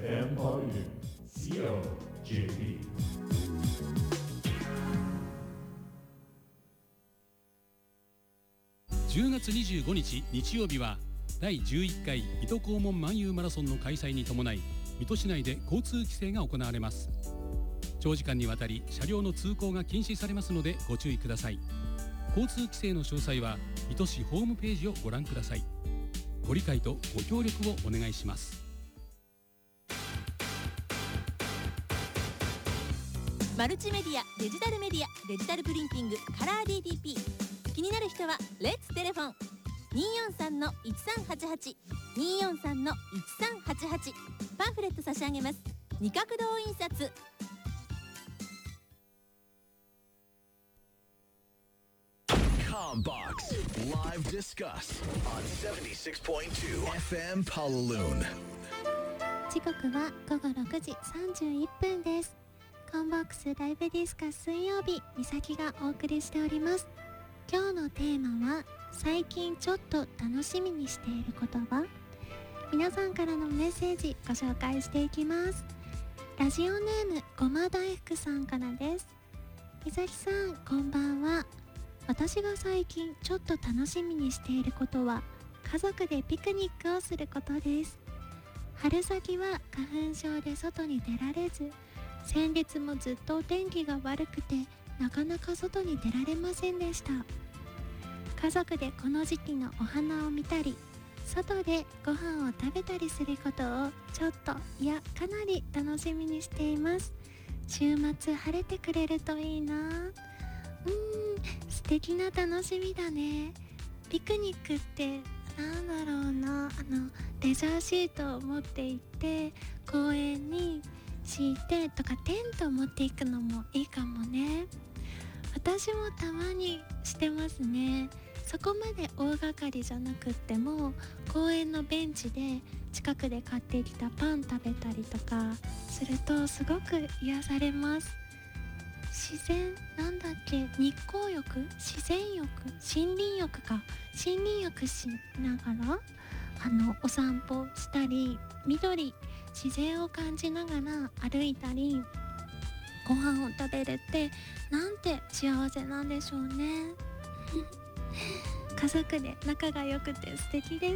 FM ポリル COJP。 10月25日日曜日は第11回水戸黄門漫遊マラソンの開催に伴い、水戸市内で交通規制が行われます。長時間にわたり車両の通行が禁止されますのでご注意ください。交通規制の詳細は水戸市ホームページをご覧ください。ご理解とご協力をお願いします。 マルチメディア、デジタルメディア、デジタルプリンティング、カラー DTP。 気になる人はレッツテレフォン 243-1388 243-1388。 パンフレット差し上げます。二角堂印刷。 Combox Live Discuss on 76.2 FM Palaloon。 時刻は午後6時31分です。コンボックスライブディスカス水曜日、みさきがお送りしております。今日のテーマは最近ちょっと楽しみにしている言葉。皆さんからのメッセージご紹介していきます。ラジオネームごま大福さんからです。みさきさん、こんばんは。私が最近ちょっと楽しみにしていることは家族でピクニックをすることです。春先は花粉症で外に出られず、先月もずっとお天気が悪くてなかなか外に出られませんでした。家族でこの時期のお花を見たり、外でご飯を食べたりすることをちょっと、いやかなり楽しみにしています。週末晴れてくれるといいな。素敵な楽しみだね。ピクニックってなんだろうな、レジャーシートを持って行って公園に敷いてとか、テントを持っていくのもいいかもね。私もたまにしてますね。そこまで大掛かりじゃなくっても、公園のベンチで近くで買ってきたパン食べたりとかするとすごく癒されます。自然なんだっけ、日光浴、自然浴、森林浴か、森林浴しながらお散歩したり、緑、自然を感じながら歩いたりご飯を食べるってなんて幸せなんでしょうね。家族で仲が良くて素敵です。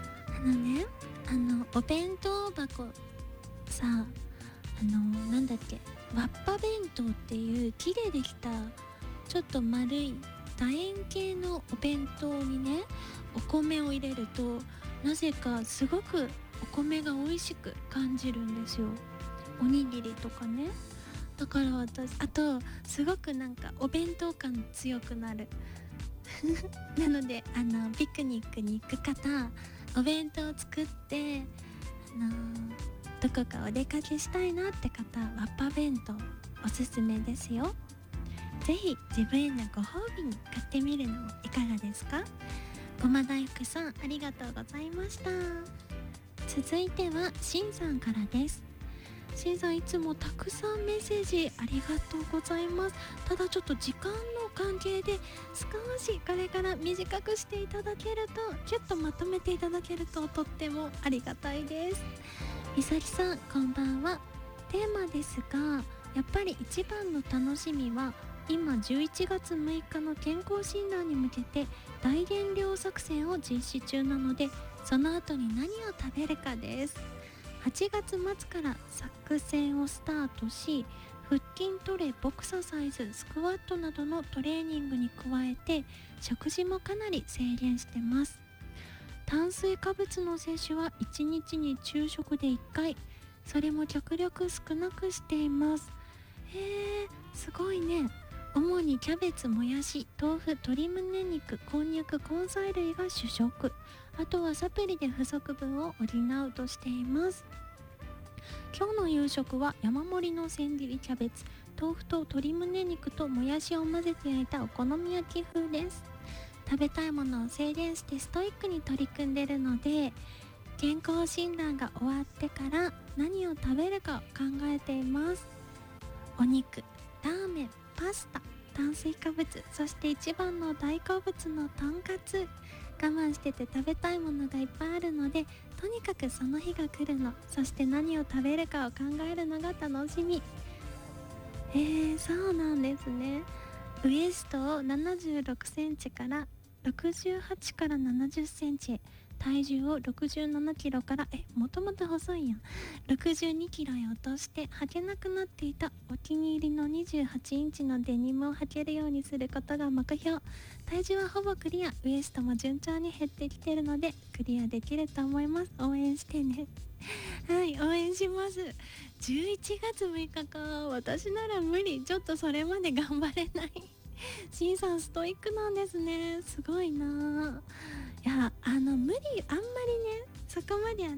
お弁当箱さ、なんだっけ、わっぱ弁当っていう木でできたちょっと丸い楕円形のお弁当にね、お米を入れるとなぜかすごくお米が美味しく感じるんですよ。おにぎりとかね。だから私、あとすごくなんかお弁当感強くなるなのでピクニックに行く方、お弁当を作ってどこかお出かけしたいなって方、わっぱ弁当おすすめですよ。ぜひ自分へのご褒美に買ってみるのもいかがですか。ごま大福さん、ありがとうございました。続いてはしんさんからです。しんさん、いつもたくさんメッセージありがとうございます。ただちょっと時間の関係で少しこれから短くしていただけると、キュッとまとめていただけるととってもありがたいです。みさきさん、こんばんは。テーマですが、やっぱり一番の楽しみは今11月6日の健康診断に向けて大減量作戦を実施中なので、その後に何を食べるかです。8月末から作戦をスタートし、腹筋トレ、ボクササイズ、スクワットなどのトレーニングに加えて食事もかなり制限してます。炭水化物の摂取は1日に昼食で1回、それも極力少なくしています。すごいね。主にキャベツ、もやし、豆腐、鶏胸肉、こんにゃく、根菜類が主食。あとはサプリで不足分を補うとしています。今日の夕食は山盛りの千切りキャベツ、豆腐と鶏胸肉ともやしを混ぜて焼いたお好み焼き風です。食べたいものを制限してストイックに取り組んでるので、健康診断が終わってから何を食べるかを考えています。お肉、ラーメン、パスタ、炭水化物、そして一番の大好物のとんかつ。 慢してて食べたいものがいっぱいあるので、とにかくその日が来るの、そして何を食べるかを考えるのが楽しみ。そうなんですね。ウエストを76センチから68から70センチ、体重を67キロからもともと細いやん62キロへ落として、履けなくなっていたお気に入りの28インチのデニムを履けるようにすることが目標。体重はほぼクリア、ウエストも順調に減ってきてるのでクリアできると思います。応援してね。はい、応援します。11月6日か、私なら無理、ちょっとそれまで頑張れない。しんさんストイックなんですね、すごいな。いや、無理、あんまりね、そこまで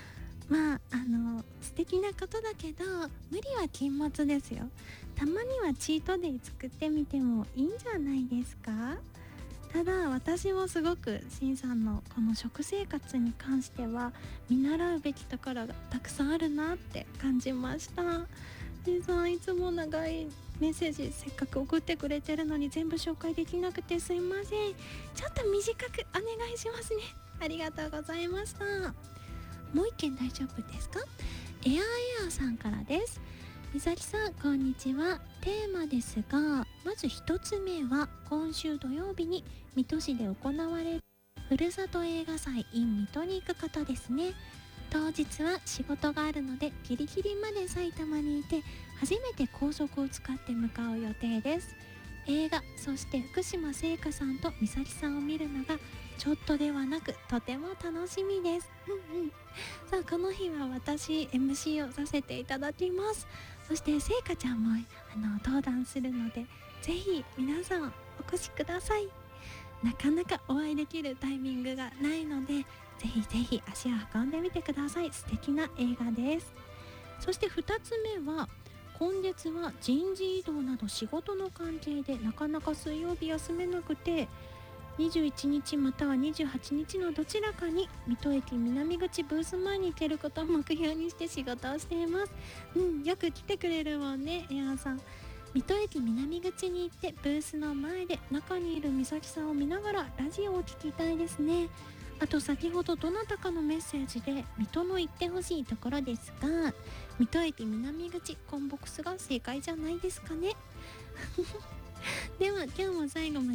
素敵なことだけど、無理は禁物ですよ。たまにはチートデイ作ってみてもいいんじゃないですか。ただ私もすごくしんさんのこの食生活に関しては見習うべきところがたくさんあるなって感じました。しんさん、いつも長いメッセージせっかく送ってくれてるのに全部紹介できなくてすいません。ちょっと短くお願いしますね。ありがとうございました。もう一件大丈夫ですか。エアさんからです。みさきさん、こんにちは。テーマですが、まず一つ目は今週土曜日に水戸市で行われるふるさと映画祭 in 水戸に行く方ですね。当日は仕事があるのでギリギリまで埼玉にいて、初めて高速を使って向かう予定です。映画、そして福島聖華さんと美咲さんを見るのがちょっとではなくとても楽しみです。さあ、この日は私 MC をさせていただきます。そして聖華ちゃんも登壇するので、ぜひ皆さんお越しください。なかなかお会いできるタイミングがないので、ぜひぜひ足を運んでみてください。素敵な映画です。そして2つ目は、今月は人事異動など仕事の関係でなかなか水曜日休めなくて、21日または28日のどちらかに水戸駅南口ブース前に行けることを目標にして仕事をしています。よく来てくれるもんね、エアさん。水戸駅南口に行ってブースの前で中にいる美咲さんを見ながらラジオを聞きたいですね。あと、先ほどどなたかのメッセージで水戸の行ってほしいところですが、水戸駅南口コンボックスが正解じゃないですかね。では今日も最後まで